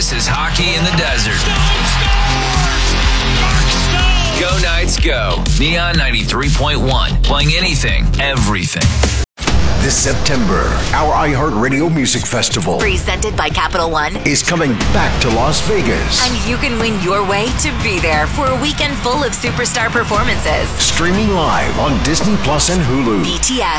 This is hockey in the desert. Go Knights Go. Neon 93.1. Playing anything, everything. This September, our iHeartRadio Music Festival, presented by Capital One, is coming back to Las Vegas. And you can win your way to be there for a weekend full of superstar performances. Streaming live on Disney Plus and Hulu. BTS.